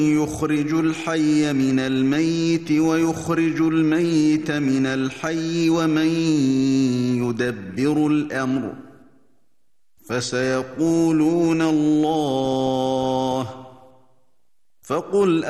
يخرج الحي من الميت ويخرج الميت من الحي ومن يدبر الأمر فسيقولون الله فقل